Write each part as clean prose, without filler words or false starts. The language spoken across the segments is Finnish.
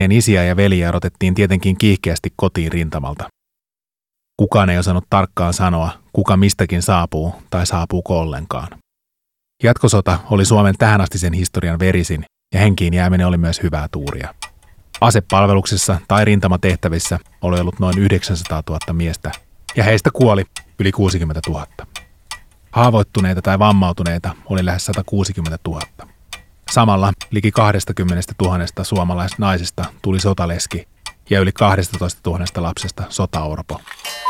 isiä ja veliä odotettiin tietenkin kiihkeästi kotiin rintamalta. Kukaan ei osannut tarkkaan sanoa, kuka mistäkin saapuu tai saapuuko ollenkaan. Jatkosota oli Suomen tähänastisen historian verisin ja henkiin jääminen oli myös hyvää tuuria. Asepalveluksessa tai rintamatehtävissä oli ollut noin 900 000 miestä ja heistä kuoli yli 60 000. Haavoittuneita tai vammautuneita oli lähes 160 000. Samalla liki 20 000 suomalaisnaisesta tuli sotaleski ja yli 12 000 lapsesta sotaorpo.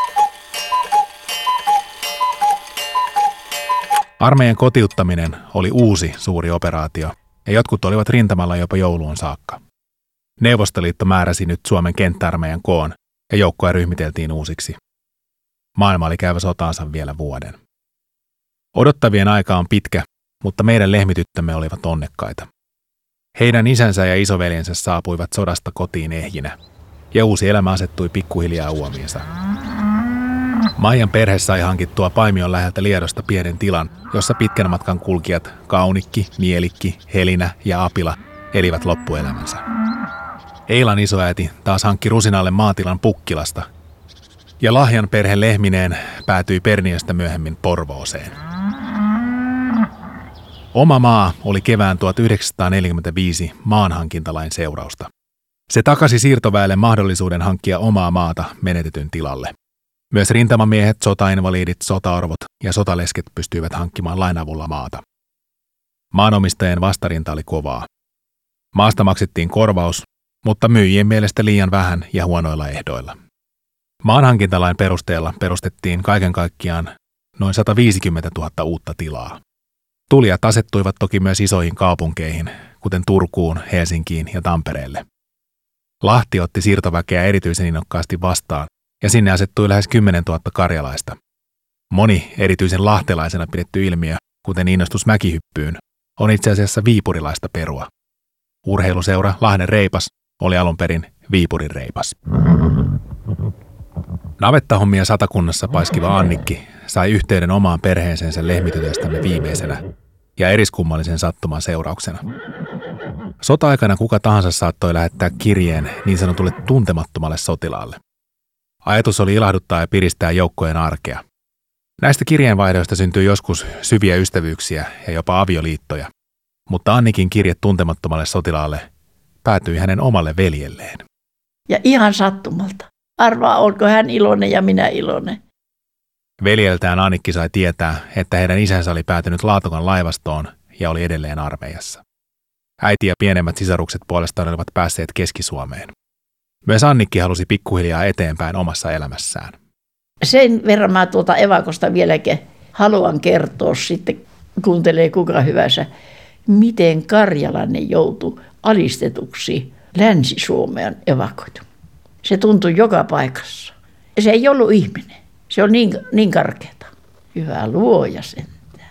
Armeijan kotiuttaminen oli uusi suuri operaatio ja jotkut olivat rintamalla jopa jouluun saakka. Neuvostoliitto määräsi nyt Suomen kenttäarmeijan koon ja joukkoja ryhmiteltiin uusiksi. Maailma oli käyvä sotaansa vielä vuoden. Odottavien aika on pitkä, mutta meidän lehmityttömme olivat onnekkaita. Heidän isänsä ja isoveljensä saapuivat sodasta kotiin ehjinä, ja uusi elämä asettui pikkuhiljaa uomiinsa. Maijan perhe sai hankittua Paimion läheltä Liedosta pienen tilan, jossa pitkän matkan kulkijat Kaunikki, Mielikki, Helinä ja Apila elivät loppuelämänsä. Eilan isoäiti taas hankki Rusinalle maatilan Pukkilasta, ja Lahjan perhe lehmineen päätyi Perniöstä myöhemmin Porvooseen. Oma maa oli kevään 1945 maanhankintalain seurausta. Se takasi siirtoväelle mahdollisuuden hankkia omaa maata menetetyn tilalle. Myös rintamamiehet, sotainvalidit, sotaorvot ja sotalesket pystyivät hankkimaan lain avulla maata. Maanomistajien vastarinta oli kovaa. Maasta maksettiin korvaus, mutta myyjien mielestä liian vähän ja huonoilla ehdoilla. Maanhankintalain perusteella perustettiin kaiken kaikkiaan noin 150 000 uutta tilaa. Tulijat asettuivat toki myös isoihin kaupunkeihin, kuten Turkuun, Helsinkiin ja Tampereelle. Lahti otti siirtoväkeä erityisen innokkaasti vastaan, ja sinne asettui lähes 10 000 karjalaista. Moni erityisen lahtelaisena pidetty ilmiö, kuten innostus mäkihyppyyn, on itse asiassa viipurilaista perua. Urheiluseura Lahden Reipas oli alun perin Viipurin Reipas. Navettahommia Satakunnassa paiskiva Annikki sai yhteyden omaan perheeseensä lehmitytöstämme viimeisenä ja eriskummallisen sattuman seurauksena. Sota-aikana kuka tahansa saattoi lähettää kirjeen niin sanotulle tuntemattomalle sotilaalle. Ajatus oli ilahduttaa ja piristää joukkojen arkea. Näistä kirjeenvaihdoista syntyi joskus syviä ystävyyksiä ja jopa avioliittoja, mutta Annikin kirje tuntemattomalle sotilaalle päätyi hänen omalle veljelleen. Ja ihan sattumalta. Arvaa, onko hän iloinen ja minä iloinen. Veljeltään Annikki sai tietää, että heidän isänsä oli päätynyt Laatokan laivastoon ja oli edelleen armeijassa. Äiti ja pienemmät sisarukset puolestaan olivat päässeet Keski-Suomeen. Myös Annikki halusi pikkuhiljaa eteenpäin omassa elämässään. Sen verran mä evakosta vieläkin haluan kertoa sitten, kuuntelee kuka hyvänsä, miten karjalainen joutui alistetuksi Länsi-Suomeen evakoitu. Se tuntui joka paikassa. Se ei ollut ihminen. Se on niin karkeata. Hyvä luoja sentään.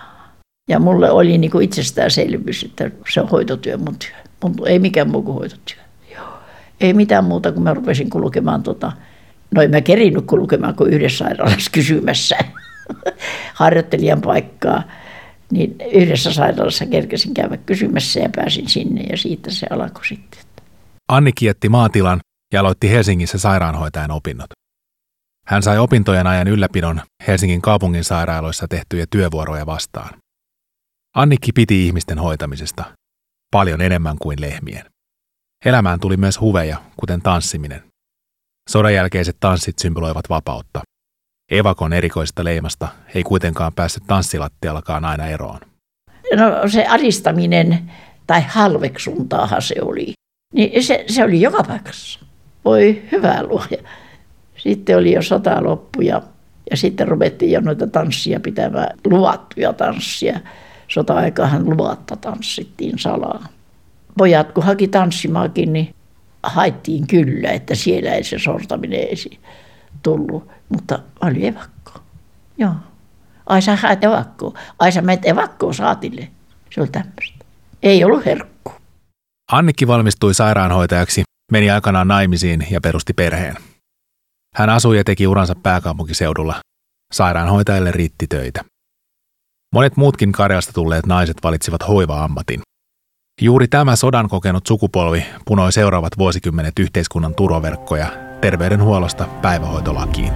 Ja mulle oli niin kuin itsestäänselvyys, että se on hoitotyö mun työ. Ei mikään muu kuin hoitotyö. Ei mitään muuta, kun mä rupesin kulkemaan no en mä kerinnyt kulkemaan kuin yhdessä sairaalassa kysymässä harjoittelijan paikkaa. Niin yhdessä sairaalassa kerkesin käydä kysymässä ja pääsin sinne ja siitä se alkoi sitten. Annikki jätti maatilan ja aloitti Helsingissä sairaanhoitajan opinnot. Hän sai opintojen ajan ylläpidon Helsingin kaupungin sairaaloissa tehtyjä työvuoroja vastaan. Annikki piti ihmisten hoitamisesta, paljon enemmän kuin lehmien. Elämään tuli myös huveja, kuten tanssiminen. Sodan jälkeiset tanssit symboloivat vapautta. Evakon erikoisesta leimasta ei kuitenkaan päässyt tanssilattiallakaan aina eroon. No se alistaminen tai halveksuntaahan se oli. Niin se oli joka paikassa. Voi hyvä luoja. Sitten oli jo sota loppu ja sitten ruvettiin jo noita tanssia pitämään, luvattuja tanssia. Sota-aikahan luvatta tanssittiin salaa. Pojat kun haki tanssimaakin, niin haettiin kyllä, että siellä ei se sortaminen ei tullut. Mutta oli evakko. Joo. Ai sä haet evakkoa. Ai sä menet evakkoa saatille. Se oli tämmöistä. Ei ollut herkkua. Annikki valmistui sairaanhoitajaksi, meni aikanaan naimisiin ja perusti perheen. Hän asui ja teki uransa pääkaupunkiseudulla. Sairaanhoitajille riitti töitä. Monet muutkin Karjalasta tulleet naiset valitsivat hoiva-ammatin. Juuri tämä sodan kokenut sukupolvi punoi seuraavat vuosikymmenet yhteiskunnan turvaverkkoja terveydenhuollosta päivähoitolakiin.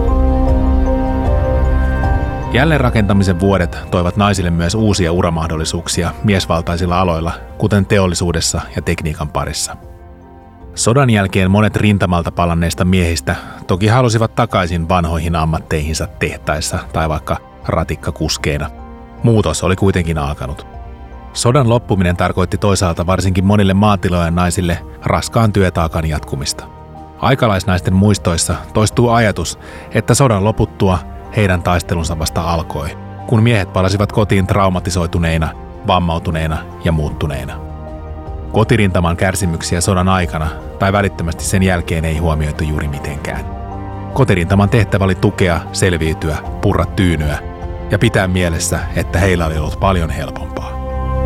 Jälleenrakentamisen vuodet toivat naisille myös uusia uramahdollisuuksia miesvaltaisilla aloilla, kuten teollisuudessa ja tekniikan parissa. Sodan jälkeen monet rintamalta palanneista miehistä toki halusivat takaisin vanhoihin ammatteihinsa tehtaissa tai vaikka ratikkakuskeina. Muutos oli kuitenkin alkanut. Sodan loppuminen tarkoitti toisaalta varsinkin monille maatilojen naisille raskaan työtaakan jatkumista. Aikalaisnaisten muistoissa toistuu ajatus, että sodan loputtua heidän taistelunsa vasta alkoi, kun miehet palasivat kotiin traumatisoituneina, vammautuneina ja muuttuneina. Kotirintaman kärsimyksiä sodan aikana tai välittömästi sen jälkeen ei huomioitu juuri mitenkään. Kotirintaman tehtävä oli tukea, selviytyä, purra tyynyä ja pitää mielessä, että heillä oli ollut paljon helpompaa.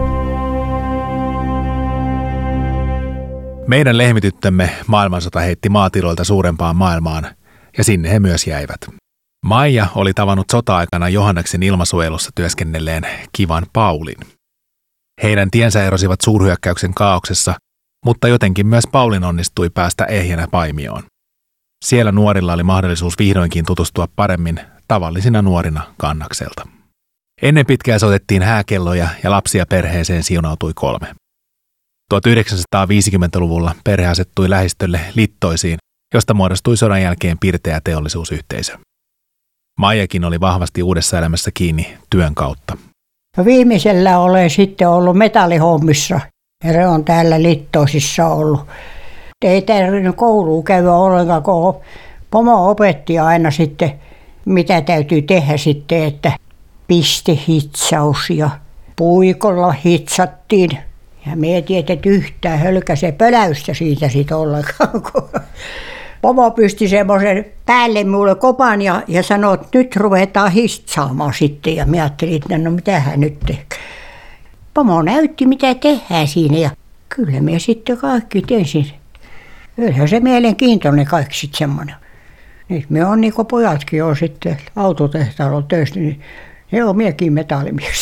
Meidän lehmityttömme maailmansota heitti maatiloilta suurempaan maailmaan, ja sinne he myös jäivät. Maija oli tavannut sota-aikana Johanneksen ilmasuojelussa työskennelleen Kivan Paulin. Heidän tiensä erosivat suurhyökkäyksen kaauksessa, mutta jotenkin myös Paulin onnistui päästä ehjänä Paimioon. Siellä nuorilla oli mahdollisuus vihdoinkin tutustua paremmin tavallisina nuorina Kannakselta. Ennen pitkää soitettiin hääkelloja ja lapsia perheeseen siunautui 3. 1950-luvulla perhe asettui lähistölle Littoisiin, josta muodostui sodan jälkeen pirteä teollisuusyhteisö. Maijakin oli vahvasti uudessa elämässä kiinni työn kautta. Viimeisellä olen sitten ollut metallihommissa ja se on täällä Littoisissa ollut. Ei tarvinnut kouluun käydä ollenkaan, kun pomo opetti aina sitten, mitä täytyy tehdä sitten, että pistehitsaus ja puikolla hitsattiin. Ja me ei tietet yhtään hölkäse pöläystä siitä sitten ollenkaan. Pomo pysti semmoisen päälle minulle kopan ja sanoi, että nyt ruvetaan hitsaamaan sitten. Ja minä ajattelin, että no mitähän nyt tehdään. Pomo näytti, mitä tehdään siinä ja kyllä minä sitten kaikki tein. Kyllähän se mielenkiintoinen kaikki sitten semmoinen. Nyt me on niin kuin pojatkin on sitten autotehtaalla töissä, niin ne on minäkin metallimies.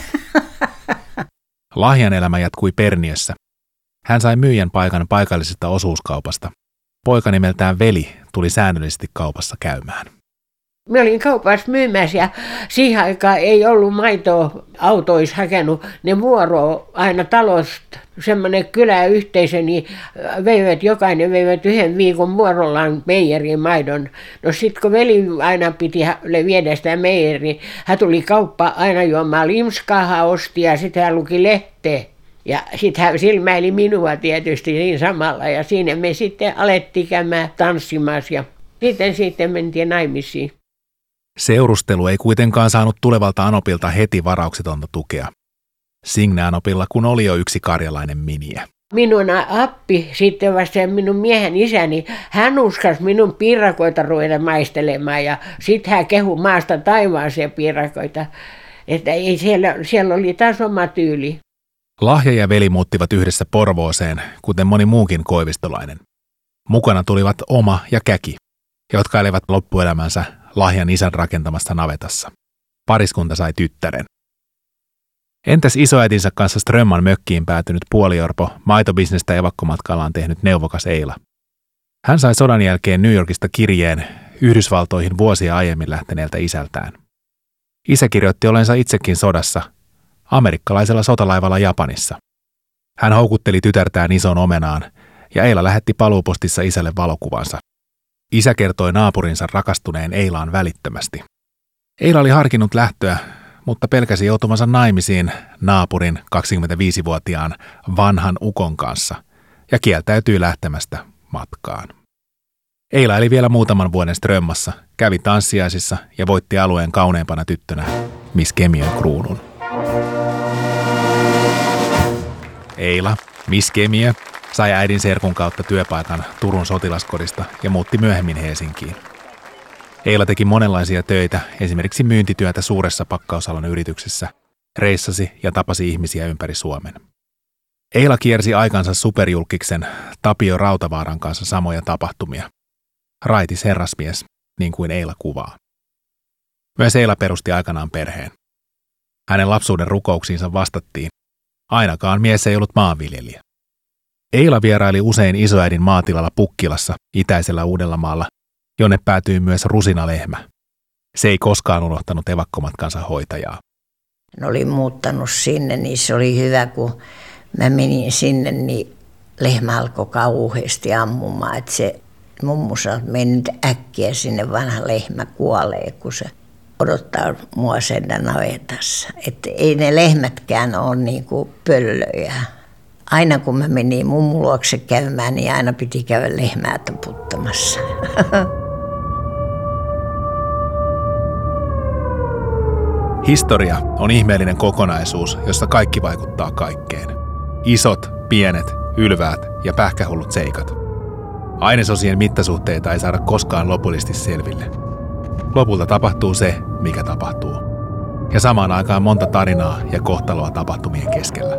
Lahjan elämä jatkui Perniössä. Hän sai myyjän paikan paikallisesta osuuskaupasta. Poika nimeltään Veli tuli säännöllisesti kaupassa käymään. Mä olin kaupassa myymässä ja siihen aikaan ei ollut maitoa autoissa hakenut. Ne vuoroa aina talosta, semmoinen kyläyhteisö, niin jokainen veivät 1 viikon vuorollaan meijeriin maidon. No sit kun veli aina piti viedä sitä meijeriin, hän tuli kauppaan aina juomaan limskaa, osti ja sitten hän luki lehteä. Ja sitten hän silmäili minua tietysti niin samalla ja siinä me sitten alettiin käymään tanssimassa ja sitten mentiin naimisiin. Seurustelu ei kuitenkaan saanut tulevalta Anopilta heti varauksetonta tukea. Signe Anopilla kun oli jo yksi karjalainen miniä. Minun appi, sitten vasta minun miehen isäni, hän uskasi minun piirakoita ruveta maistelemaan ja sitten hän kehui maasta taivaaseen piirakoita. Että ei siellä oli taas oma tyyli. Lahja ja veli muuttivat yhdessä Porvooseen, kuten moni muukin koivistolainen. Mukana tulivat Oma ja Käki, jotka elävät loppuelämänsä Lahjan isän rakentamassa navetassa. Pariskunta sai tyttären. Entäs isoäitinsä kanssa Strömman mökkiin päätynyt puoliorpo, maitobisnestä evakkomatkallaan tehnyt neuvokas Eila? Hän sai sodan jälkeen New Yorkista kirjeen Yhdysvaltoihin vuosia aiemmin lähteneeltä isältään. Isä kirjoitti olensa itsekin sodassa, amerikkalaisella sotalaivalla Japanissa. Hän houkutteli tytärtään ison omenaan ja Eila lähetti paluupostissa isälle valokuvansa. Isä kertoi naapurinsa rakastuneen Eilaan välittömästi. Eila oli harkinnut lähtöä, mutta pelkäsi joutumansa naimisiin naapurin 25-vuotiaan vanhan ukon kanssa ja kieltäytyi lähtemästä matkaan. Eila eli vielä muutaman vuoden Strömmassa, kävi tanssiaisissa ja voitti alueen kauneimpana tyttönä Miss Kemiön kruunun. Eila, Miss Kemiö, sai äidin serkun kautta työpaikan Turun sotilaskodista ja muutti myöhemmin Helsinkiin. Eila teki monenlaisia töitä, esimerkiksi myyntityötä suuressa pakkausalan yrityksessä, reissasi ja tapasi ihmisiä ympäri Suomen. Eila kiersi aikansa superjulkiksen Tapio Rautavaaran kanssa samoja tapahtumia. Raitis herrasmies, niin kuin Eila kuvaa. Myös Eila perusti aikanaan perheen. Hänen lapsuuden rukouksiinsa vastattiin, Ainakaan mies ei ollut maanviljelijä. Eila vieraili usein isoäidin maatilalla Pukkilassa, itäisellä Uudellamaalla, jonne päätyi myös Rusinalehmä. Se ei koskaan unohtanut evakkomatkansa hoitajaa. Olin muuttanut sinne, niin se oli hyvä, kun mä menin sinne, niin lehmä alkoi kauheasti ammumaan. Että se mummu sanoi, että mene nyt äkkiä sinne, vanha lehmä kuolee, kun se odottaa mua sen navetassa. Että ei ne lehmätkään ole niin kuin pöllöjä. Aina kun mä menin mummun luokse käymään, niin aina piti käydä lehmää taputtamassa. Historia on ihmeellinen kokonaisuus, jossa kaikki vaikuttaa kaikkeen. Isot, pienet, ylväät ja pähkähullut seikat. Ainesosien mittasuhteita ei saada koskaan lopullisesti selville. Lopulta tapahtuu se, mikä tapahtuu. Ja samaan aikaan monta tarinaa ja kohtaloa tapahtumien keskellä.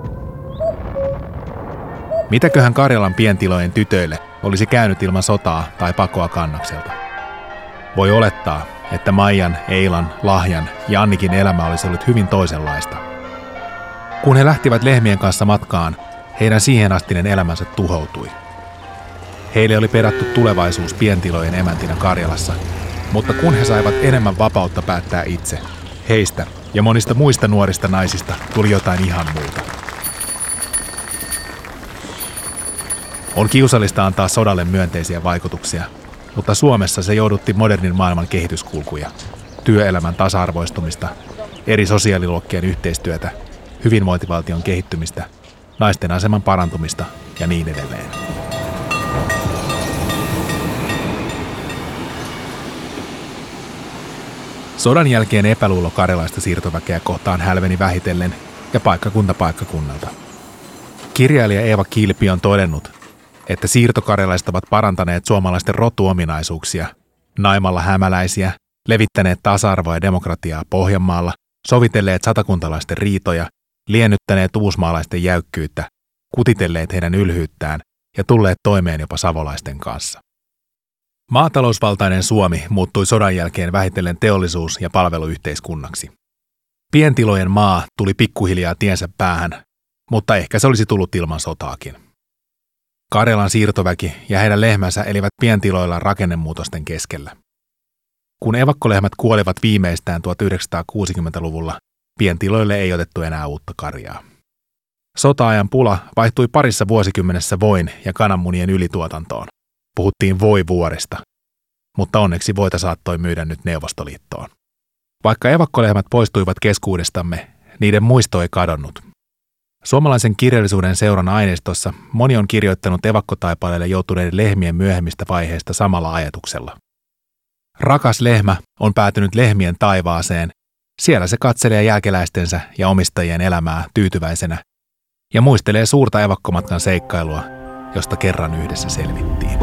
Mitäköhän Karjalan pientilojen tytöille olisi käynyt ilman sotaa tai pakoa Kannakselta? Voi olettaa, että Maijan, Eilan, Lahjan ja Annikin elämä olisi ollut hyvin toisenlaista. Kun he lähtivät lehmien kanssa matkaan, heidän siihenastinen elämänsä tuhoutui. Heille oli perattu tulevaisuus pientilojen emäntinä Karjalassa, mutta kun he saivat enemmän vapautta päättää itse, heistä ja monista muista nuorista naisista tuli jotain ihan muuta. On kiusallista antaa sodalle myönteisiä vaikutuksia, mutta Suomessa se joudutti modernin maailman kehityskulkuja, työelämän tasa-arvoistumista, eri sosiaaliluokkien yhteistyötä, hyvinvointivaltion kehittymistä, naisten aseman parantumista ja niin edelleen. Sodan jälkeen epäluulo karjalaista siirtoväkeä kohtaan hälveni vähitellen ja paikkakunta paikkakunnalta. Kirjailija Eeva Kilpi on todennut, että siirtokarjalaiset ovat parantaneet suomalaisten rotuominaisuuksia, naimalla hämäläisiä, levittäneet tasa-arvoa ja demokratiaa Pohjanmaalla, sovitelleet satakuntalaisten riitoja, liennyttäneet uusmaalaisten jäykkyyttä, kutitelleet heidän ylhyyttään ja tulleet toimeen jopa savolaisten kanssa. Maatalousvaltainen Suomi muuttui sodan jälkeen vähitellen teollisuus- ja palveluyhteiskunnaksi. Pientilojen maa tuli pikkuhiljaa tiensä päähän, mutta ehkä se olisi tullut ilman sotaakin. Karjalan siirtoväki ja heidän lehmänsä elivät pientiloilla rakennemuutosten keskellä. Kun evakkolehmät kuolivat viimeistään 1960-luvulla, pientiloille ei otettu enää uutta karjaa. Sota-ajan pula vaihtui parissa vuosikymmenessä voin ja kananmunien ylituotantoon. Puhuttiin voivuoresta, mutta onneksi voita saattoi myydä nyt Neuvostoliittoon. Vaikka evakkolehmät poistuivat keskuudestamme, niiden muisto ei kadonnut. Suomalaisen kirjallisuuden seuran aineistossa moni on kirjoittanut evakkotaipaleille joutuneiden lehmien myöhemmistä vaiheista samalla ajatuksella. Rakas lehmä on päätynyt lehmien taivaaseen, siellä se katselee jälkeläistensä ja omistajien elämää tyytyväisenä ja muistelee suurta evakkomatkan seikkailua, josta kerran yhdessä selvittiin.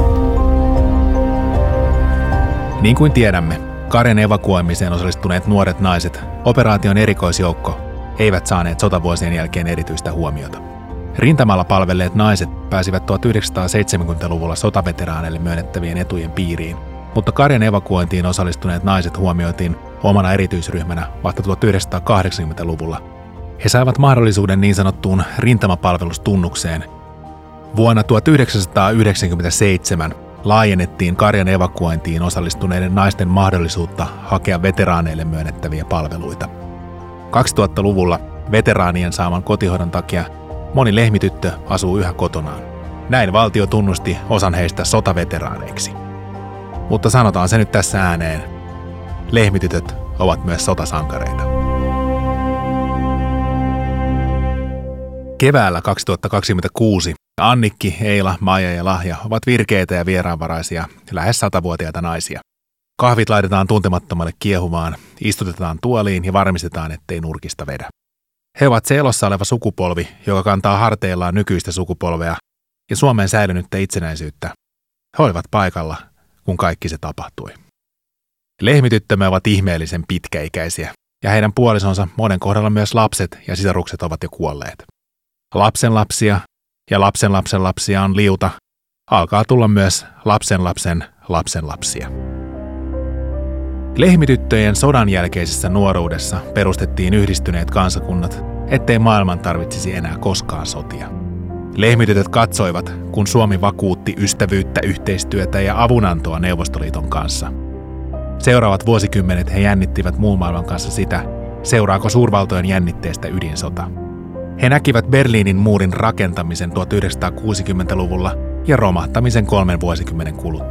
Niin kuin tiedämme, karjan evakuoimiseen osallistuneet nuoret naiset, operaation erikoisjoukko, eivät saaneet sotavuosien jälkeen erityistä huomiota. Rintamalla palvelleet naiset pääsivät 1970-luvulla sotaveteraaneille myönnettävien etujen piiriin, mutta karjan evakuointiin osallistuneet naiset huomioitiin omana erityisryhmänä vasta 1980-luvulla. He saivat mahdollisuuden niin sanottuun rintamapalvelustunnukseen. Vuonna 1997 laajennettiin karjan evakuointiin osallistuneiden naisten mahdollisuutta hakea veteraaneille myönnettäviä palveluita. 2000-luvulla veteraanien saaman kotihoidon takia moni lehmityttö asuu yhä kotonaan. Näin valtio tunnusti osan heistä sotaveteraaneiksi. Mutta sanotaan se nyt tässä ääneen. Lehmitytöt ovat myös sotasankareita. Keväällä 2026 Annikki, Eila, Maija ja Lahja ovat virkeitä ja vieraanvaraisia, lähes 100-vuotiaita naisia. Kahvit laitetaan tuntemattomalle kiehumaan, istutetaan tuoliin ja varmistetaan, ettei nurkista vedä. He ovat se elossa oleva sukupolvi, joka kantaa harteillaan nykyistä sukupolvea ja Suomen säilynyttä itsenäisyyttä. He olivat paikalla, kun kaikki se tapahtui. Lehmityttömme ovat ihmeellisen pitkäikäisiä, ja heidän puolisonsa monen kohdalla myös lapset ja sisarukset ovat jo kuolleet. Lapsenlapsia ja lapsenlapsenlapsia on liuta, alkaa tulla myös lapsenlapsen lapsenlapsia. Lehmityttöjen sodan jälkeisessä nuoruudessa perustettiin Yhdistyneet kansakunnat ettei maailman tarvitsisi enää koskaan sotia. Lehmitytöt katsoivat, kun Suomi vakuutti ystävyyttä, yhteistyötä ja avunantoa Neuvostoliiton kanssa. Seuraavat vuosikymmenet he jännittivät muun maailman kanssa sitä, seuraako suurvaltojen jännitteestä ydinsota. He näkivät Berliinin muurin rakentamisen 1960-luvulla ja romahtamisen 3 vuosikymmenen kuluttua.